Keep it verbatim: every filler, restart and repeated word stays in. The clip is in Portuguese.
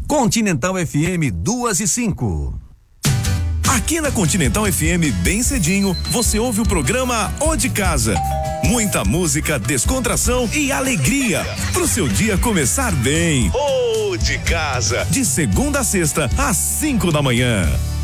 Continental F M duas e cinco. Aqui na Continental F M, bem cedinho, você ouve o programa O de Casa. Muita música, descontração e alegria pro seu dia começar bem. O de Casa, de segunda a sexta, às cinco da manhã.